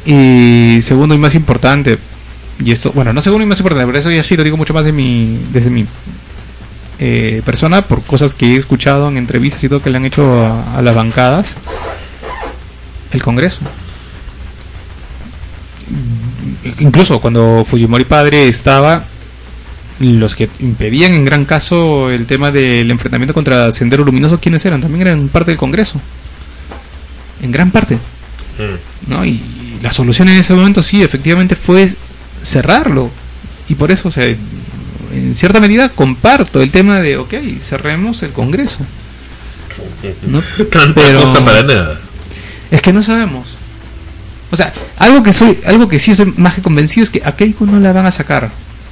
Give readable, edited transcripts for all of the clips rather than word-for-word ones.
Y segundo y más importante, y esto, bueno, no segundo y más importante, pero eso ya sí lo digo mucho más desde mi persona, por cosas que he escuchado en entrevistas y todo que le han hecho a las bancadas, el Congreso. Incluso cuando Fujimori padre estaba, los que impedían en gran caso el tema del enfrentamiento contra Sendero Luminoso, ¿quiénes eran? También eran parte del Congreso, en gran parte, ¿no? Y la solución en ese momento sí, efectivamente fue cerrarlo, y por eso, o sea, en cierta medida comparto el tema de, ok, cerremos el Congreso, ¿no? Tanta cosa para nada. Es que no sabemos. O sea, algo que sí estoy más que convencido es que a Keiko no la van a sacar.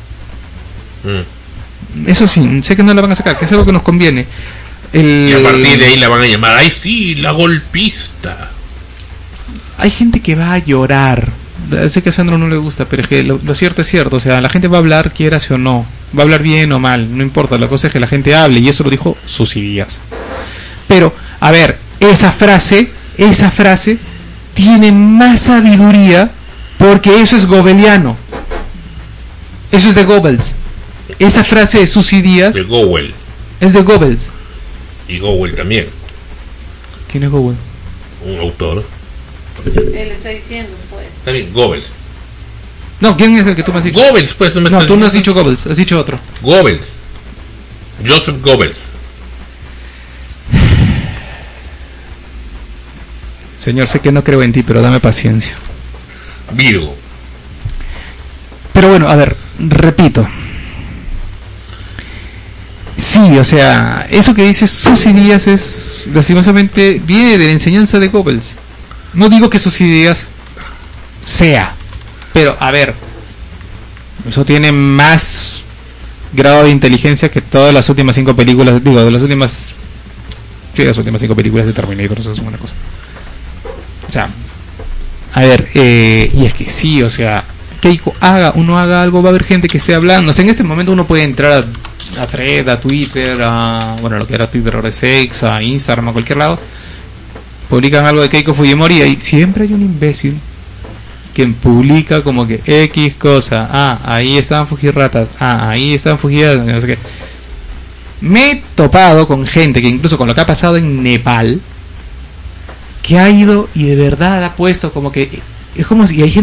Eso sí, sé que no la van a sacar, que es algo que nos conviene. Y a partir de ahí la van a llamar, ¡ay sí, la golpista! Hay gente que va a llorar. Sé que a Sandro no le gusta, pero es que lo cierto es cierto. O sea, la gente va a hablar, quieras o no. Va a hablar bien o mal, no importa. La cosa es que la gente hable, y eso lo dijo Susy Díaz. Pero, a ver, esa frase tiene más sabiduría, porque eso es goebbeliano. Eso es de Goebbels. Esa frase de Susy Díaz de Goebbels. Es de Goebbels. Y Goebbels también. ¿Quién es Goebbels? Un autor. Él está diciendo, pues. Está bien, Goebbels. No, ¿quién es el que tú me has dicho? Goebbels, pues. No, tú no has dicho Goebbels, has dicho otro. Goebbels. Joseph Goebbels. Señor, sé que no creo en ti, pero dame paciencia. Virgo. Pero bueno, a ver, repito. Sí, o sea, eso que dice Susy Díaz es, lastimosamente, viene de la enseñanza de Goebbels. No digo que Susy Díaz sea, pero a ver, eso tiene más grado de inteligencia que todas las últimas 5 películas, digo, de las últimas 5 películas de Terminator, eso es una cosa. O sea, a ver, y es que sí, o sea, Keiko haga algo, va a haber gente que esté hablando. O sea, en este momento uno puede entrar a Thread, a Twitter, bueno, lo que era Twitter ahora es X, a Instagram, a cualquier lado, publican algo de Keiko Fujimori y ahí siempre hay un imbécil que publica como que X cosa, ahí estaban fujirratas, ahí estaban fugidas, no sé qué. Me he topado con gente que incluso con lo que ha pasado en Nepal, que ha ido y de verdad ha puesto como que es como si hay gente